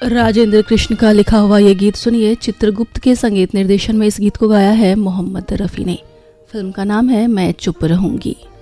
राजेंद्र कृष्ण का लिखा हुआ ये गीत सुनिए। चित्रगुप्त के संगीत निर्देशन में इस गीत को गाया है मोहम्मद रफ़ी ने। फिल्म का नाम है मैं चुप रहूंगी।